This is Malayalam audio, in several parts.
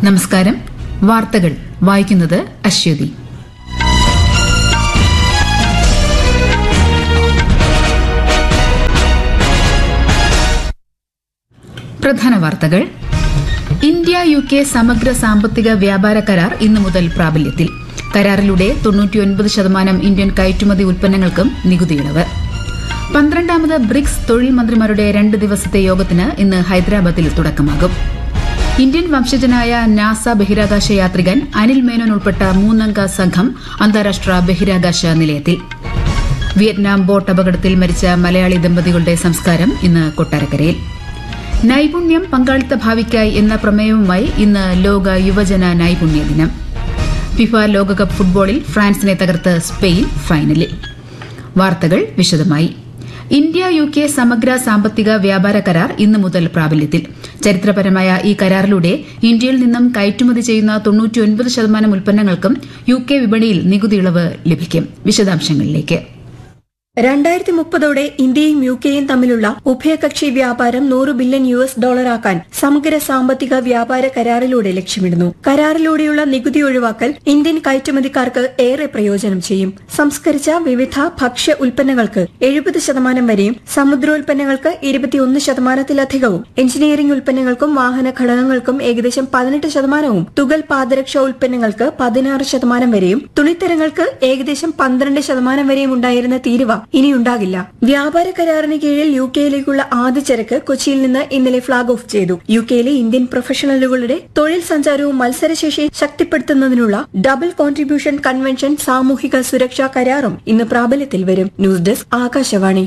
നമസ്കാരം. വാർത്തകൾ വായിക്കുന്നത് അശ്വതി. പ്രധാന വാർത്തകൾ. ഇന്ത്യ UK സമഗ്ര സാമ്പത്തിക വ്യാപാര കരാർ ഇന്നു മുതൽ പ്രാബല്യത്തിൽ. കരാറിലൂടെ 99% ഇന്ത്യൻ കയറ്റുമതി ഉൽപ്പന്നങ്ങൾക്കും നികുതി ഇളവ്. 12ാമത് ബ്രിക്സ് തൊഴിൽ മന്ത്രിമാരുടെ 2 ദിവസത്തെ യോഗത്തിന് ഇന്ന് ഹൈദരാബാദിൽ തുടക്കമാകും. ഇന്ത്യൻ വംശജനായ നാസ ബഹിരാകാശ യാത്രികൻ അനിൽ മേനോൻ ഉൾപ്പെട്ട 3-അംഗ സംഘം അന്താരാഷ്ട്ര ബഹിരാകാശ നിലയത്തിൽ. വിയറ്റ്നാം ബോട്ട് അപകടത്തിൽ മരിച്ച മലയാളി ദമ്പതികളുടെ സംസ്കാരം ഇന്ന് കൊട്ടാരക്കരയിൽ. നൈപുണ്യം പങ്കാളിത്ത ഭാവിക്കായി എന്ന പ്രമേയവുമായി ഇന്ന് ലോക യുവജന നൈപുണ്യ ദിനം. ഫിഫ ലോകകപ്പ് ഫുട്ബോളിൽ ഫ്രാൻസിനെ തകർത്ത് സ്പെയിൻ ഫൈനലിൽ. വാർത്തകൾ വിശദമായി. ഇന്ത്യ UK സമഗ്ര സാമ്പത്തിക വ്യാപാര കരാർ ഇന്നു മുതൽ പ്രാബല്യത്തിൽ. ചരിത്രപരമായ ഈ കരാറിലൂടെ ഇന്ത്യയിൽ നിന്നും കയറ്റുമതി ചെയ്യുന്ന 99% ഉൽപ്പന്നങ്ങൾക്കും UK വിപണിയിൽ നികുതി ഇളവ് ലഭിക്കും. വിശദാംശങ്ങളിലേക്ക്. 2030 ഇന്ത്യയും UKയും തമ്മിലുള്ള ഉഭയകക്ഷി വ്യാപാരം $100 ബില്യൺ ആക്കാൻ സമഗ്ര സാമ്പത്തിക വ്യാപാര കരാറിലൂടെ ലക്ഷ്യമിടുന്നു. കരാറിലൂടെയുള്ള നികുതി ഒഴിവാക്കൽ ഇന്ത്യൻ കയറ്റുമതിക്കാർക്ക് ഏറെ പ്രയോജനം ചെയ്യും. സംസ്കരിച്ച വിവിധ ഭക്ഷ്യ ഉൽപ്പന്നങ്ങൾക്ക് 70% വരെയും സമുദ്രോൽപ്പന്നങ്ങൾക്ക് 21%-ലധികവും എഞ്ചിനീയറിംഗ് ഉൽപ്പന്നങ്ങൾക്കും വാഹന ഘടകങ്ങൾക്കും ഏകദേശം 18%വും തുകൽ പാദരക്ഷ ഉൽപ്പന്നങ്ങൾക്ക് 16% വരെയും തുണിത്തരങ്ങൾക്ക് ഏകദേശം 12% വരെയും ഉണ്ടായിരുന്ന തീരുവ ഇനിയുണ്ടാകില്ല. വ്യാപാര കരാറിന് കീഴിൽ UKയിലേക്കുള്ള ആദ്യ ചരക്ക് കൊച്ചിയിൽ നിന്ന് ഇന്നലെ ഫ്ളാഗ് ഓഫ് ചെയ്തു. UKയിലെ ഇന്ത്യൻ പ്രൊഫഷണലുകളുടെ തൊഴിൽ സഞ്ചാരവും മത്സരശേഷി ശക്തിപ്പെടുത്തുന്നതിനുള്ള ഡബിൾ കോൺട്രിബ്യൂഷൻ കൺവെൻഷൻ സാമൂഹിക സുരക്ഷാ കരാറും ഇന്ന് പ്രാബല്യത്തിൽ വരും. News desk Akashvani.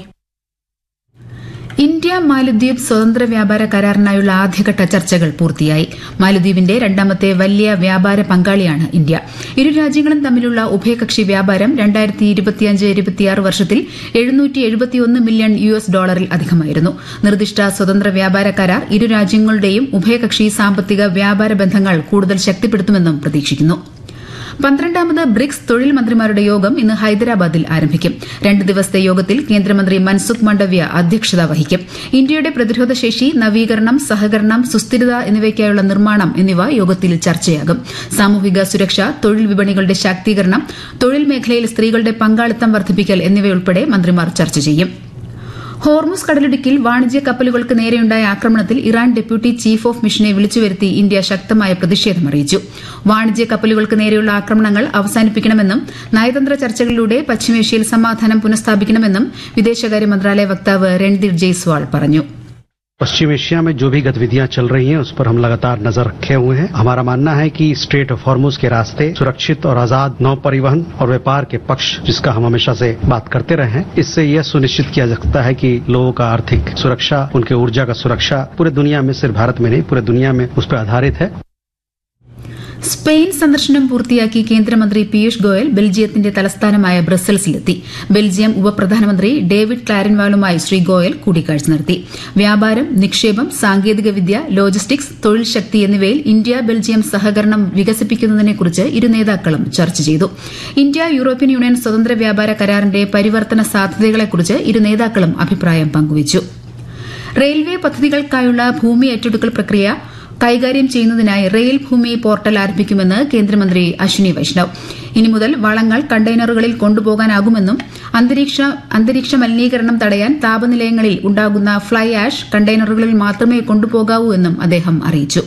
ഇന്ത്യ മാലദ്വീപ് സ്വതന്ത്ര വ്യാപാര കരാറിനായുള്ള ആദ്യഘട്ട ചർച്ചകൾ പൂർത്തിയായി. മാലദ്വീപിന്റെ 2ാമത്തെ വലിയ വ്യാപാര പങ്കാളിയാണ് ഇന്ത്യ. ഇരു രാജ്യങ്ങളും തമ്മിലുള്ള ഉഭയകക്ഷി വ്യാപാരം 2025-26 വർഷത്തിൽ $771 മില്യൺ അധികമായിരുന്നു. നിർദ്ദിഷ്ട സ്വതന്ത്ര വ്യാപാര കരാർ ഇരു രാജ്യങ്ങളുടെയും ഉഭയകക്ഷി സാമ്പത്തിക വ്യാപാര ബന്ധങ്ങൾ കൂടുതൽ ശക്തിപ്പെടുത്തുമെന്നും പ്രതീക്ഷിക്കുന്നു. 12ാമത് ബ്രിക്സ് തൊഴിൽ മന്ത്രിമാരുടെ യോഗം ഇന്ന് ഹൈദരാബാദിൽ ആരംഭിക്കും. 2 ദിവസത്തെ യോഗത്തിൽ കേന്ദ്രമന്ത്രി മൻസുഖ് മാണ്ഡവ്യ അധ്യക്ഷത വഹിക്കും. ഇന്ത്യയുടെ പ്രതിരോധശേഷി, നവീകരണം, സഹകരണം, സുസ്ഥിരത എന്നിവയ്ക്കായുള്ള നിർമ്മാണം എന്നിവ യോഗത്തിൽ ചർച്ചയാകും. സാമൂഹിക സുരക്ഷ, തൊഴിൽ വിപണികളുടെ ശാക്തീകരണം, തൊഴിൽ മേഖലയിൽ സ്ത്രീകളുടെ പങ്കാളിത്തം വർദ്ധിപ്പിക്കൽ എന്നിവയുൾപ്പെടെ മന്ത്രിമാർ ചർച്ച ചെയ്യും. ഹോർമുസ് കടലിടുക്കിൽ വാണിജ്യ കപ്പലുകൾക്ക് നേരെയുണ്ടായ ആക്രമണത്തിൽ ഇറാൻ ഡെപ്യൂട്ടി ചീഫ് ഓഫ് മിഷനെ വിളിച്ചുവരുത്തി ഇന്ത്യ ശക്തമായ പ്രതിഷേധമറിയിച്ചു. വാണിജ്യ കപ്പലുകൾക്ക് നേരെയുള്ള ആക്രമണങ്ങൾ അവസാനിപ്പിക്കണമെന്നും നയതന്ത്ര ചർച്ചകളിലൂടെ പശ്ചിമേഷ്യയിൽ സമാധാനം പുനഃസ്ഥാപിക്കണമെന്നും വിദേശകാര്യ മന്ത്രാലയ വക്താവ് രൺദീപ് ജയ്സ്വാൾ പറഞ്ഞു. पश्चिम एशिया में जो भी गतिविधियां चल रही हैं उस पर हम लगातार नजर रखे हुए हैं. हमारा मानना है कि स्ट्रेट ऑफ हॉर्मुज के रास्ते सुरक्षित और आजाद नौ परिवहन और व्यापार के पक्ष, जिसका हम हमेशा से बात करते रहे हैं, इससे यह सुनिश्चित किया जा सकता है कि लोगों का आर्थिक सुरक्षा, उनके ऊर्जा का सुरक्षा पूरे दुनिया में, सिर्फ भारत में नहीं पूरे दुनिया में उस पर आधारित है. സ്പെയിൻ സന്ദർശനം പൂർത്തിയാക്കി കേന്ദ്രമന്ത്രി പീയൂഷ് ഗോയൽ ബെൽജിയത്തിന്റെ തലസ്ഥാനമായ ബ്രസൽസിലെത്തി. ബെൽജിയം ഉപപ്രധാനമന്ത്രി ഡേവിഡ് ക്ലാരൻവാളുമായി ശ്രീ ഗോയൽ കൂടിക്കാഴ്ച നടത്തി. വ്യാപാരം, നിക്ഷേപം, സാങ്കേതികവിദ്യ, ലോജിസ്റ്റിക്സ്, തൊഴിൽ ശക്തി എന്നിവയിൽ ഇന്ത്യ ബെൽജിയം സഹകരണം വികസിപ്പിക്കുന്നതിനെക്കുറിച്ച് ഇരു നേതാക്കളും ചർച്ച ചെയ്തു. ഇന്ത്യ യൂറോപ്യൻ യൂണിയൻ സ്വതന്ത്ര വ്യാപാര കരാറിന്റെ പരിവർത്തന സാധ്യതകളെക്കുറിച്ച് ഇരു നേതാക്കളും അഭിപ്രായം പങ്കുവച്ചു. റെയിൽവേ പദ്ധതികൾക്കായുള്ള ഭൂമി ഏറ്റെടുക്കൽ പ്രക്രിയ കൈകാര്യം ചെയ്യുന്നതിനായി റെയിൽ ഭൂമി പോർട്ടൽ ആരംഭിക്കുമെന്ന് കേന്ദ്രമന്ത്രി അശ്വിനി വൈഷ്ണവ്. ഇനി മുതൽ വളങ്ങൾ കണ്ടെയ്നറുകളിൽ കൊണ്ടുപോകാനാകുമെന്നും അന്തരീക്ഷ മലിനീകരണം തടയാൻ താപനിലയങ്ങളിൽ ഉണ്ടാകുന്ന ഫ്ളൈ ആഷ് കണ്ടെയ്നറുകളിൽ മാത്രമേ കൊണ്ടുപോകാവൂ എന്നും അദ്ദേഹം അറിയിച്ചു.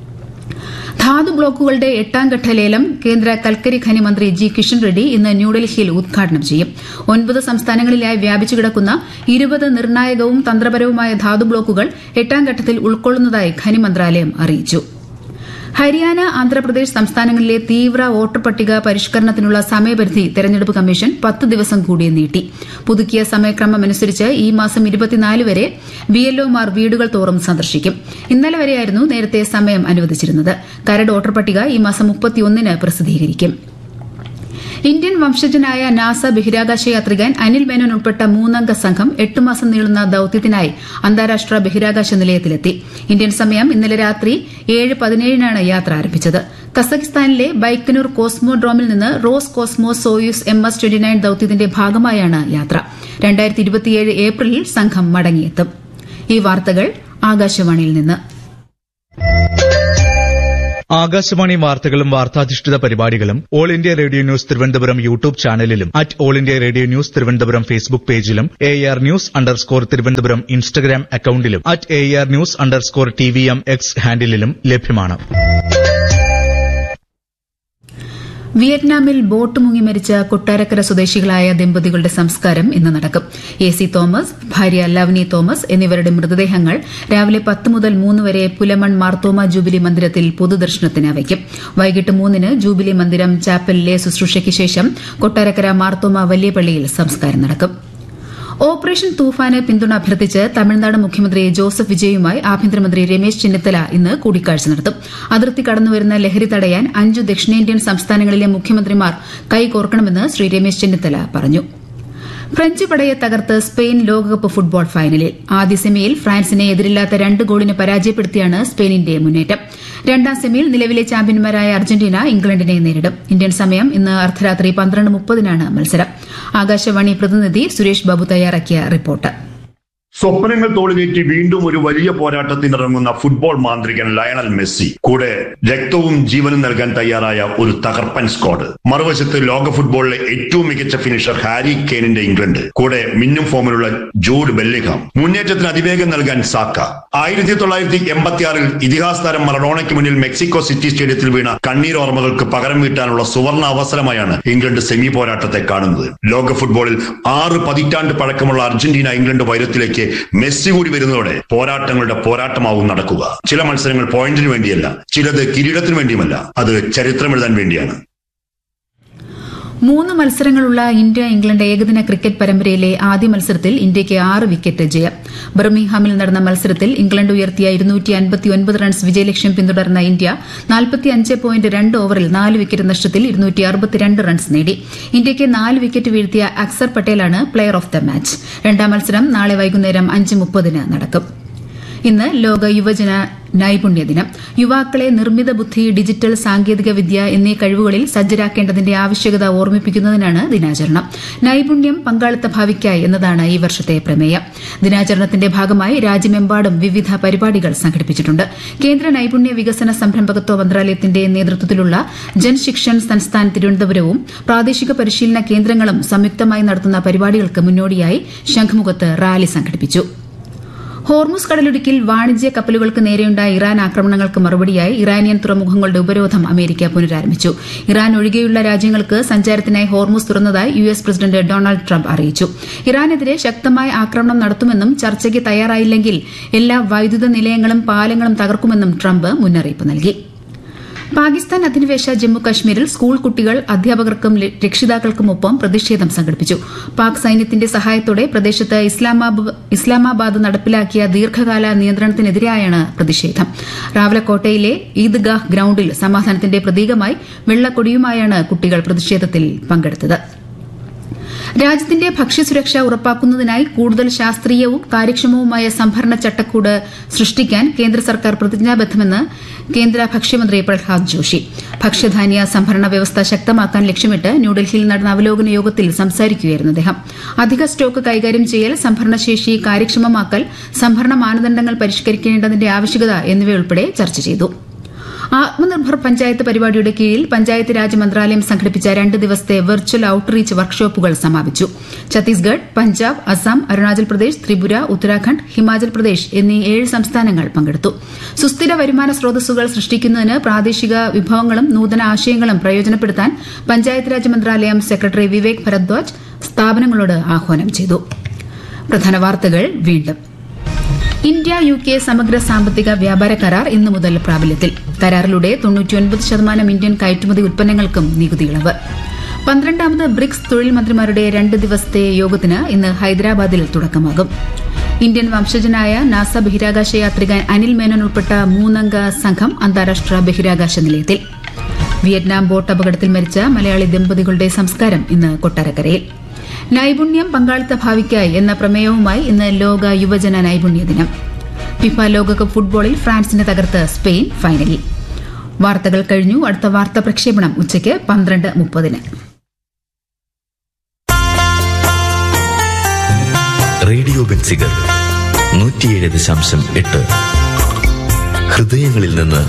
ധാതു ബ്ലോക്കുകളുടെ 8ാം ഘട്ട ലേലം കേന്ദ്ര കൽക്കരി ഖനി മന്ത്രി ജി കിഷൻ റെഡ്ഡി ഇന്ന് ന്യൂഡൽഹിയിൽ ഉദ്ഘാടനം ചെയ്യും. 9 സംസ്ഥാനങ്ങളിലായി വ്യാപിച്ചു കിടക്കുന്ന 20 നിർണായകവും തന്ത്രപരവുമായ ധാതു ബ്ലോക്കുകൾ 8ാം ഘട്ടത്തിൽ ഉൾക്കൊള്ളുന്നതായി ഖനി മന്ത്രാലയം അറിയിച്ചു. ഹരിയാന, ആന്ധ്രാപ്രദേശ് സംസ്ഥാനങ്ങളിലെ തീവ്ര വോട്ടർ പട്ടിക പരിഷ്കരണത്തിനുള്ള സമയപരിധി തെരഞ്ഞെടുപ്പ് കമ്മീഷൻ 10 ദിവസം കൂടി നീട്ടി. പുതുക്കിയ സമയക്രമമനുസരിച്ച് ഈ മാസം 24 വരെ BLOമാർ വീടുകൾ തോറും സന്ദർശിക്കും. ഇന്നലെ വരെയായിരുന്നു നേരത്തെ സമയം അനുവദിച്ചിരുന്നത്. കരട് വോട്ടർ പട്ടിക ഈ മാസം 31-ന് പ്രസിദ്ധീകരിക്കും. ഇന്ത്യൻ വംശജനായ നാസ ബഹിരാകാശ യാത്രികൻ അനിൽ മേനോൻ ഉൾപ്പെട്ട 3-അംഗ സംഘം 8 മാസം നീളുന്ന ദൌത്യത്തിനായി അന്താരാഷ്ട്ര ബഹിരാകാശ നിലയത്തിലെത്തി. ഇന്ത്യൻ സമയം ഇന്നലെ രാത്രി 7:17-നാണ് യാത്ര ആരംഭിച്ചത്. കസഖിസ്ഥാനിലെ ബൈക്കനൂർ കോസ്മോഡ്രോമിൽ നിന്ന് റോസ് കോസ്മോസ് സോയൂസ് MS-29 ദൌത്യത്തിന്റെ ഭാഗമായാണ് യാത്ര. 2027 ഏപ്രിലിൽ സംഘം മടങ്ങിയെത്തും. ഈ വാർത്തകൾ ആകാശവാണിയിൽ നിന്ന്. ആകാശവാണി വാർത്തകളും വാർത്താധിഷ്ഠിത പരിപാടികളും all India radio news Thiruvananthapuram YouTube ചാനലിലും @all India radio news Thiruvananthapuram Facebook പേജിലും AR News_ തിരുവനന്തപുരം ഇൻസ്റ്റഗ്രാം അക്കൌണ്ടിലും @AR News_TVM X ഹാൻഡിലും ലഭ്യമാണ്. വിയറ്റ്നാമിൽ ബോട്ട് മുങ്ങി മരിച്ച കൊട്ടാരക്കര സ്വദേശികളായ ദമ്പതികളുടെ സംസ്കാരം ഇന്ന് നടക്കും. AC തോമസ്, ഭാര്യ ലവ്നി തോമസ് എന്നിവരുടെ മൃതദേഹങ്ങൾ രാവിലെ 10 മുതൽ 3 വരെ പുലമൺ മാർത്തോമ ജൂബിലി മന്ദിരത്തിൽ പൊതുദർശനത്തിന് വയ്ക്കും. വൈകിട്ട് 3-ന് ജൂബിലി മന്ദിരം ചാപ്പലിലെ ശുശ്രൂഷയ്ക്ക് ശേഷം കൊട്ടാരക്കര മാർത്തോമ വലിയ പള്ളിയിൽ സംസ്കാരം നടക്കും. ഓപ്പറേഷൻ തൂഫാന് പിന്തുണ അഭ്യർത്ഥിച്ച് തമിഴ്നാട് മുഖ്യമന്ത്രി ജോസഫ് വിജയുമായി ആഭ്യന്തരമന്ത്രി രമേശ് ചെന്നിത്തല ഇന്ന് കൂടിക്കാഴ്ച നടത്തും. അതിർത്തി കടന്നുവരുന്ന ലഹരി തടയാൻ 5 ദക്ഷിണേന്ത്യൻ സംസ്ഥാനങ്ങളിലെ മുഖ്യമന്ത്രിമാർ കൈകോർക്കണമെന്ന് ശ്രീ രമേശ് ചെന്നിത്തല പറഞ്ഞു. ഫ്രഞ്ച് പടയെ തകർത്ത് സ്പെയിൻ ലോകകപ്പ് ഫുട്ബോൾ ഫൈനലിൽ. ആദ്യ സെമിയിൽ ഫ്രാൻസിനെ എതിരില്ലാത്ത 2 ഗോളിന് പരാജയപ്പെടുത്തിയാണ് സ്പെയിനിന്റെ മുന്നേറ്റം. രണ്ടാം സെമിയിൽ നിലവിലെ ചാമ്പ്യന്മാരായ അർജന്റീന ഇംഗ്ലണ്ടിനെ നേരിടും. ഇന്ത്യൻ സമയം ഇന്ന് അർദ്ധരാത്രി 12:30-നാണ് മത്സരം. ആകാശവാണി പ്രതിനിധി സുരേഷ് ബാബു തയ്യാറാക്കിയ റിപ്പോർട്ട്. സ്വപ്നങ്ങൾ തോളിലേറ്റി വീണ്ടും ഒരു വലിയ പോരാട്ടത്തിനിറങ്ങുന്ന ഫുട്ബോൾ മാന്ത്രികൻ ലയണൽ മെസ്സി. കൂടെ രക്തവും ജീവനും നൽകാൻ തയ്യാറായ ഒരു തകർപ്പൻ സ്ക്വാഡ്. മറുവശത്ത് ലോക ഫുട്ബോളിലെ ഏറ്റവും മികച്ച ഫിനിഷർ ഹാരി കെയ്നിന്റെ ഇംഗ്ലണ്ട്. കൂടെ മിന്നും ഫോമിലുള്ള ജൂഡ് ബെല്ലിംഗ്ഹാം. മുന്നേറ്റത്തിന് അതിവേഗം നൽകാൻ സാക്ക. 1986-ൽ ഇതിഹാസ താരം മറഡോണയ്ക്ക് മുന്നിൽ മെക്സിക്കോ സിറ്റി സ്റ്റേഡിയത്തിൽ വീണ കണ്ണീരോർമ്മകൾക്ക് പകരം വീട്ടാനുള്ള സുവർണ അവസരമായാണ് ഇംഗ്ലണ്ട് സെമി പോരാട്ടത്തെ കാണുന്നത്. ലോക ഫുട്ബോളിൽ 6 പതിറ്റാണ്ട് പഴക്കമുള്ള അർജന്റീന ഇംഗ്ലണ്ട് വൈരത്തിലേക്ക് മെസ്സി കൂടി വരുന്നതോടെ പോരാട്ടങ്ങളുടെ പോരാട്ടമാവും നടക്കുക. ചില മത്സരങ്ങൾ പോയിന്റിന് വേണ്ടിയല്ല, ചിലത് കിരീടത്തിന് വേണ്ടിയുമല്ല, അത് ചരിത്രമെഴുതാൻ വേണ്ടിയാണ്. 3 മത്സരങ്ങളുള്ള ഇന്ത്യ ഇംഗ്ലണ്ട് ഏകദിന ക്രിക്കറ്റ് പരമ്പരയിലെ ആദ്യ മത്സരത്തിൽ ഇന്ത്യയ്ക്ക് 6 വിക്കറ്റ് ജയം. ബർമിംഗ്ഹാമിൽ നടന്ന മത്സരത്തിൽ ഇംഗ്ലണ്ട് ഉയർത്തിയ 259 റൺസ് വിജയലക്ഷ്യം പിന്തുടർന്ന ഇന്ത്യ 45.2 ഓവറിൽ 4 വിക്കറ്റ് നഷ്ടത്തിൽ 262 റൺസ് നേടി. ഇന്ത്യയ്ക്ക് 4 വിക്കറ്റ് വീഴ്ത്തിയ Axar പട്ടേലാണ് player of the match. രണ്ടാം മത്സരം നാളെ വൈകുന്നേരം 5:30-ന് നടക്കും. ഇന്ന് ലോക യുവജന നൈപുണ്യ ദിനം. യുവാക്കളെ നിർമ്മിത ബുദ്ധി, ഡിജിറ്റൽ സാങ്കേതിക വിദ്യ എന്നീ കഴിവുകളിൽ സജ്ജരാക്കേണ്ടതിന്റെ ആവശ്യകത ഓർമ്മിപ്പിക്കുന്നതിനാണ് ദിനാചരണം. നൈപുണ്യം പങ്കാളിത്ത ഭാവിക്കായി എന്നതാണ് ഈ വർഷത്തെ പ്രമേയം. ദിനാചരണത്തിന്റെ ഭാഗമായി രാജ്യമെമ്പാടും വിവിധ പരിപാടികൾ സംഘടിപ്പിച്ചിട്ടുണ്ട്. കേന്ദ്ര നൈപുണ്യ വികസന സംരംഭകത്വ മന്ത്രാലയത്തിന്റെ നേതൃത്വത്തിലുള്ള ജൻശിക്ഷൻ സംസ്ഥാൻ തിരുവനന്തപുരവും പ്രാദേശിക പരിശീലന കേന്ദ്രങ്ങളും സംയുക്തമായി നടത്തുന്ന പരിപാടികൾക്ക് മുന്നോടിയായി ശംഖുമുഖത്ത് റാലി സംഘടിപ്പിച്ചു. ഹോർമുസ് കടലിടുക്കിൽ വാണിജ്യ കപ്പലുകൾക്ക് നേരെയുണ്ടായ ഇറാൻ ആക്രമണങ്ങൾക്ക് മറുപടിയായി ഇറാനിയൻ തുറമുഖങ്ങളുടെ ഉപരോധം അമേരിക്ക പുനരാരംഭിച്ചു. ഇറാൻ ഒഴികെയുള്ള രാജ്യങ്ങൾക്ക് സഞ്ചാരത്തിനായി Hormuz തുറന്നതായി US president Donald Trump അറിയിച്ചു. ഇറാനെതിരെ ശക്തമായ ആക്രമണം നടത്തുമെന്നും ചർച്ചയ്ക്ക് തയ്യാറായില്ലെങ്കിൽ എല്ലാ വൈദ്യുത നിലയങ്ങളും പാലങ്ങളും തകർക്കുമെന്നും ട്രംപ് മുന്നറിയിപ്പ് നൽകി. പാകിസ്ഥാൻ അധിനിവേശ ജമ്മു കശ്മീരിൽ സ്കൂൾ കുട്ടികൾ അധ്യാപകർക്കും രക്ഷിതാക്കൾക്കുമൊപ്പം പ്രതിഷേധം സംഘടിപ്പിച്ചു. പാക് സൈന്യത്തിന്റെ സഹായത്തോടെ പ്രദേശത്ത് ഇസ്ലാമാബാദ് നടപ്പിലാക്കിയ ദീർഘകാല നിയന്ത്രണത്തിനെതിരെയാണ് പ്രതിഷേധം. റാവലക്കോട്ടയിലെ ഈദ്ഗാഹ് ഗ്രൌണ്ടിൽ സമാധാനത്തിന്റെ പ്രതീകമായി വെള്ളക്കൊടിയുമായാണ് കുട്ടികൾ പ്രതിഷേധത്തിൽ പങ്കെടുത്തത്. രാജ്യത്തിന്റെ ഭക്ഷ്യസുരക്ഷ ഉറപ്പാക്കുന്നതിനായി കൂടുതൽ ശാസ്ത്രീയവും കാര്യക്ഷമവുമായ സംഭരണ ചട്ടക്കൂട് സൃഷ്ടിക്കാൻ കേന്ദ്ര സർക്കാർ പ്രതിജ്ഞാബദ്ധമെന്ന് കേന്ദ്ര ഭക്ഷ്യമന്ത്രി പ്രഹ്ലാദ് ജോഷി. ഭക്ഷ്യധാന്യ സംഭരണ വ്യവസ്ഥ ശക്തമാക്കാൻ ലക്ഷ്യമിട്ട് ന്യൂഡൽഹിയിൽ നടന്ന അവലോകന യോഗത്തിൽ സംസാരിക്കുകയായിരുന്നു അദ്ദേഹം. അധിക സ്റ്റോക്ക് കൈകാര്യം ചെയ്യൽ, സംഭരണശേഷി കാര്യക്ഷമമാക്കൽ, സംഭരണ മാനദണ്ഡങ്ങൾ പരിഷ്കരിക്കേണ്ടതിന്റെ ആവശ്യകത എന്നിവയുൾപ്പെടെ ചർച്ച ചെയ്തു. ആത്മനിർഭർ പഞ്ചായത്ത് പരിപാടിയുടെ കീഴിൽ പഞ്ചായത്ത് രാജ് മന്ത്രാലയം സംഘടിപ്പിച്ച 2 ദിവസത്തെ വെർച്വൽ ഔട്ട്റീച്ച് വർക്ക്ഷോപ്പുകൾ സമാപിച്ചു. ഛത്തീസ്ഗഡ്, പഞ്ചാബ്, അസം, അരുണാചൽ പ്രദേശ്, ത്രിപുര, ഉത്തരാഖണ്ഡ്, ഹിമാചൽ പ്രദേശ് എന്നീ 7 സംസ്ഥാനങ്ങൾ പങ്കെടുത്തു. സുസ്ഥിര വരുമാന സ്രോതസ്സുകൾ സൃഷ്ടിക്കുന്നതിന് പ്രാദേശിക വിഭവങ്ങളും നൂതന ആശയങ്ങളും പ്രയോജനപ്പെടുത്താൻ പഞ്ചായത്ത് രാജ് മന്ത്രാലയം സെക്രട്ടറി വിവേക് ഭരദ്വാജ് സ്ഥാപനങ്ങളോട് ആഹ്വാനം ചെയ്തു. പ്രധാന വാർത്തകൾ വീണ്ടും. ഇന്ത്യ UK സമഗ്ര സാമ്പത്തിക വ്യാപാര കരാർ ഇന്നു മുതൽ പ്രാബല്യത്തിൽ. കരാറിലൂടെ 99% ഇന്ത്യൻ കയറ്റുമതി ഉൽപ്പന്നങ്ങൾക്കും നികുതി ഇളവ്. 12ാമത് ബ്രിക്സ് തൊഴിൽ മന്ത്രിമാരുടെ 2 ദിവസത്തെ യോഗത്തിന് ഇന്ന് ഹൈദരാബാദിൽ തുടക്കമാകും. ഇന്ത്യൻ വംശജനായ നാസ ബഹിരാകാശ യാത്രികൻ അനിൽ മേനോൻ ഉൾപ്പെട്ട 3-അംഗ സംഘം അന്താരാഷ്ട്ര ബഹിരാകാശ നിലയത്തിൽ. വിയറ്റ്നാം ബോട്ട് അപകടത്തിൽ മരിച്ച മലയാളി ദമ്പതികളുടെ സംസ്കാരം ഇന്ന് കൊട്ടാരക്കരയിൽ. നൈപുണ്യം പങ്കാളിത്ത ഭാവിക്കായി എന്ന പ്രമേയവുമായി ഇന്ന് ലോക യുവജന നൈപുണ്യ ദിനം. ഫിഫ ലോകകപ്പ് ഫുട്ബോളിൽ ഫ്രാൻസിനെ തകർത്ത് സ്പെയിൻ ഫൈനലിൽ. വാർത്തകൾ കഴിഞ്ഞു. അടുത്ത വാർത്താ പ്രക്ഷേപണം ഉച്ചയ്ക്ക് 12:30. റേഡിയോ ബെൻസിഗർ 107.8 ഹൃദയങ്ങളിൽ നിന്ന്